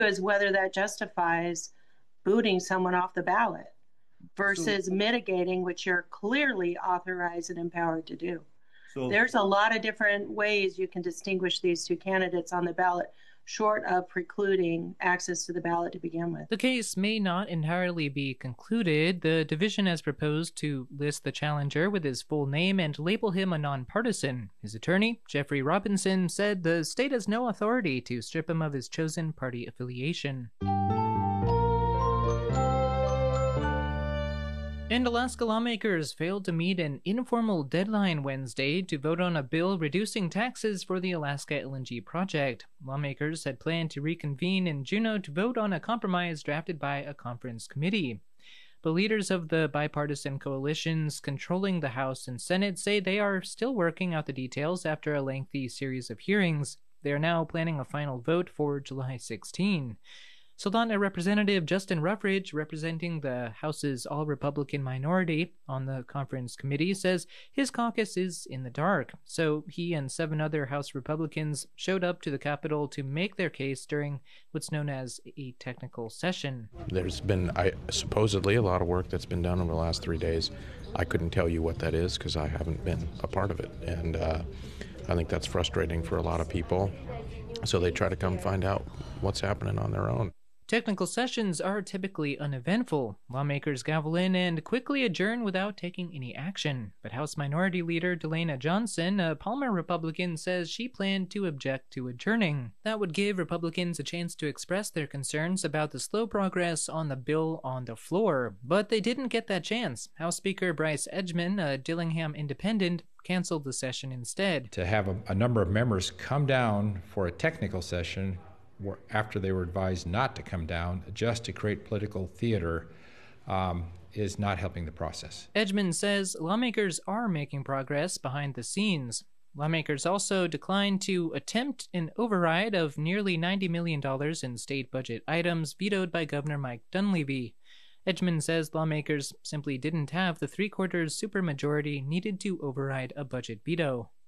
is whether that justifies booting someone off the ballot So, versus mitigating, which you're clearly authorized and empowered to do. so There's a lot of different ways you can distinguish these two candidates on the ballot, short of precluding access to the ballot to begin with. The case may not entirely be concluded. The division has proposed to list the challenger with his full name and label him a nonpartisan. His attorney, Jeffrey Robinson, said the state has no authority to strip him of his chosen party affiliation. And Alaska lawmakers failed to meet an informal deadline Wednesday to vote on a bill reducing taxes for the Alaska LNG project. Lawmakers had planned to reconvene in Juneau to vote on a compromise drafted by a conference committee. But leaders of the bipartisan coalitions controlling the House and Senate say they are still working out the details after a lengthy series of hearings. They are now planning a final vote for July 16. Soldotna Representative Justin Ruffridge, representing the House's all-Republican minority on the conference committee, says his caucus is in the dark. So he and 7 other House Republicans showed up to the Capitol to make their case during what's known as a technical session. There's been supposedly a lot of work that's been done over the last 3 days. I couldn't tell you what that is because I haven't been a part of it. And I think that's frustrating for a lot of people. So they try to come find out what's happening on their own. Technical sessions are typically uneventful. Lawmakers gavel in and quickly adjourn without taking any action. But House Minority Leader Delana Johnson, a Palmer Republican, says she planned to object to adjourning. That would give Republicans a chance to express their concerns about the slow progress on the bill on the floor. But they didn't get that chance. House Speaker Bryce Edgman, a Dillingham independent, canceled the session instead. To have a number of members come down for a technical session after they were advised not to come down just to create political theater is not helping the process. Edgman says lawmakers are making progress behind the scenes. Lawmakers also declined to attempt an override of nearly $90 million in state budget items vetoed by Governor Mike Dunleavy. Edgman says lawmakers simply didn't have the 3/4 supermajority needed to override a budget veto.